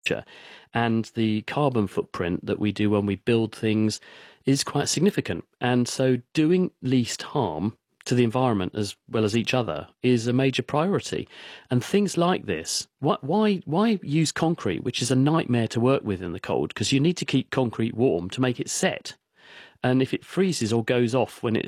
and the carbon footprint that we do when we build things is quite significant. And so doing least harm to the environment as well as each other is a major priority. And things like this, why use concrete, which is a nightmare to work with in the cold, because you need to keep concrete warm to make it set. And if it freezes or goes off when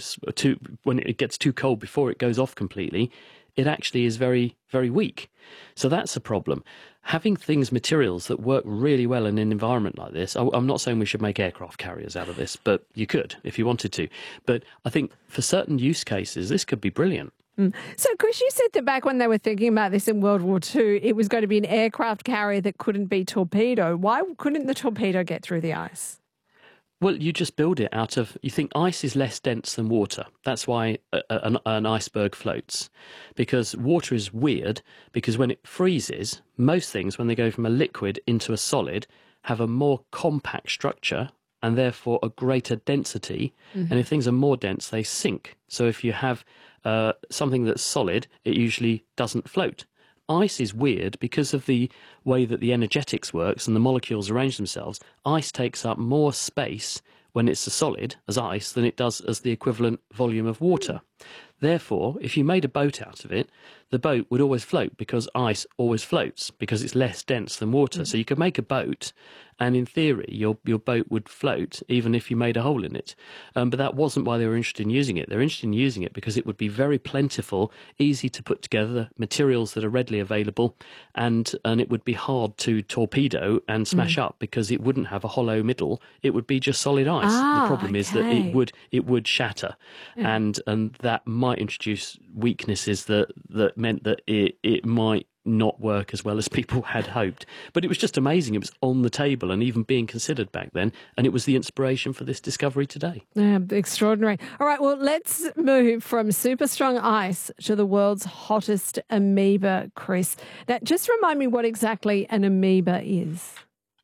it gets too cold before it goes off completely, it actually is very, very weak. So that's a problem. Having materials that work really well in an environment like this, I'm not saying we should make aircraft carriers out of this, but you could if you wanted to. But I think for certain use cases, this could be brilliant. So, Chris, you said that back when they were thinking about this in World War II, it was going to be an aircraft carrier that couldn't be torpedoed. Why couldn't the torpedo get through the ice? Well, you just build it out of, you think ice is less dense than water. That's why an iceberg floats. Because water is weird, because when it freezes, most things, when they go from a liquid into a solid, have a more compact structure and therefore a greater density. Mm-hmm. And if things are more dense, they sink. So if you have something that's solid, it usually doesn't float. Ice is weird because of the way that the energetics works and the molecules arrange themselves. Ice takes up more space when it's a solid, as ice, than it does as the equivalent volume of water. Therefore, if you made a boat out of it, the boat would always float because ice always floats because it's less dense than water. Mm. So you could make a boat and in theory your boat would float even if you made a hole in it. But that wasn't why they were interested in using it. They're interested in using it because it would be very plentiful, easy to put together, materials that are readily available, and it would be hard to torpedo and smash up because it wouldn't have a hollow middle. It would be just solid ice. The problem is that it would shatter, and that might introduce weaknesses that meant that it might not work as well as people had hoped. But it was just amazing. It was on the table and even being considered back then, and it was the inspiration for this discovery today. Yeah, extraordinary. All right, well, let's move from super strong ice to the world's hottest amoeba, Chris. Now, just remind me what exactly an amoeba is.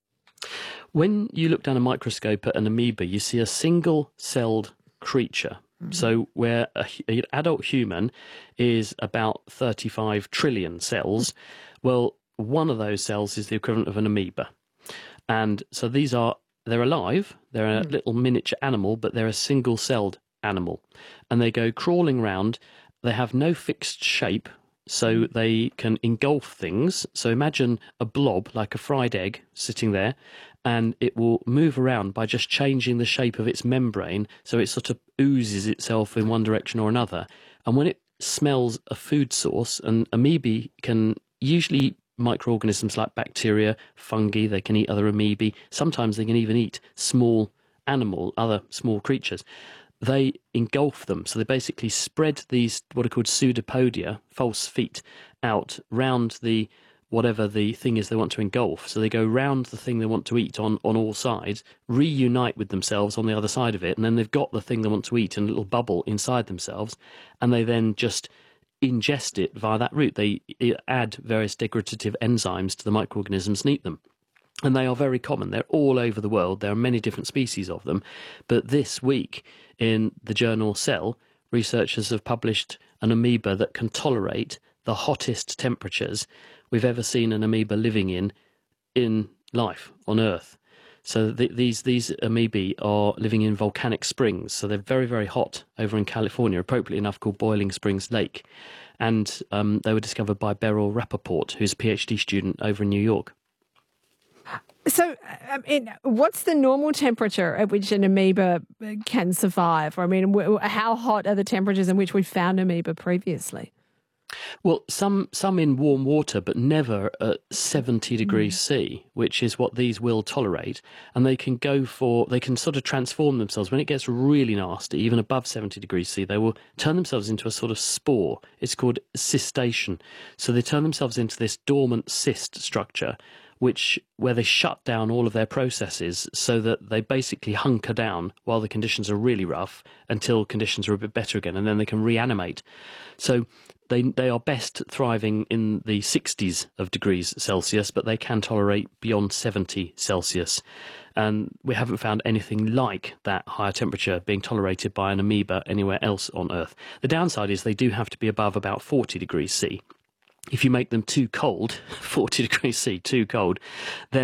When you look down a microscope at an amoeba, you see a single-celled creature. Mm-hmm. So where an adult human is about 35 trillion cells, well, one of those cells is the equivalent of an amoeba. And so they're alive, they're a little miniature animal, but they're a single-celled animal. And they go crawling around, they have no fixed shape, so they can engulf things. So imagine a blob, like a fried egg, sitting there, and it will move around by just changing the shape of its membrane, so it sort of oozes itself in one direction or another. And when it smells a food source, and amoebae can usually microorganisms like bacteria, fungi, they can eat other amoebae. Sometimes they can even eat other small creatures. They engulf them. So they basically spread these, what are called pseudopodia, false feet, out round whatever the thing is they want to engulf. So they go round the thing they want to eat on all sides, reunite with themselves on the other side of it, and then they've got the thing they want to eat in a little bubble inside themselves, and they then just ingest it via that route. They add various degradative enzymes to the microorganisms and eat them. And they are very common. They're all over the world. There are many different species of them. But this week in the journal Cell, researchers have published an amoeba that can tolerate the hottest temperatures we've ever seen an amoeba living in life on Earth. So these amoebae are living in volcanic springs. So they're very, very hot over in California, appropriately enough called Boiling Springs Lake. And they were discovered by Beryl Rappaport, who's a PhD student over in New York. So what's the normal temperature at which an amoeba can survive? I mean, how hot are the temperatures in which we found amoeba previously? Well, some in warm water, but never at 70 degrees C, which is what these will tolerate. And they can sort of transform themselves. When it gets really nasty, even above 70 degrees C, they will turn themselves into a sort of spore. It's called cystation. So they turn themselves into this dormant cyst structure, where they shut down all of their processes so that they basically hunker down while the conditions are really rough until conditions are a bit better again, and then they can reanimate. So they are best thriving in the 60s of degrees Celsius, but they can tolerate beyond 70 Celsius. And we haven't found anything like that higher temperature being tolerated by an amoeba anywhere else on Earth. The downside is they do have to be above about 40 degrees C. If you make them too cold, 40 degrees C, too cold, then